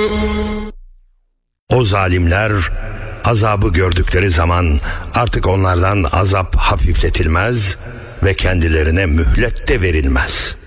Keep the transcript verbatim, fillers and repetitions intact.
O zalimler azabı gördükleri zaman artık onlardan azap hafifletilmez ve kendilerine mühlet de verilmez.